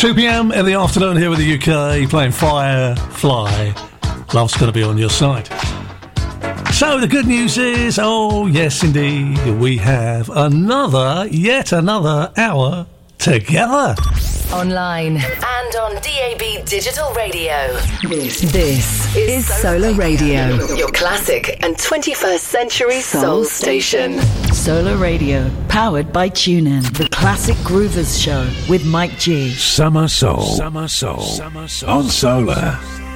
2 p.m. in the afternoon here with the UK, playing Firefly. Love's going to be on your side. So the good news is, oh yes indeed, we have yet another hour together. Online and on DAB Digital Radio. This is Solar Radio, your classic and 21st century soul station. Solar Radio, powered by TuneIn. The Classic Groovers Show with Mike G. Summer Soul. On Solar.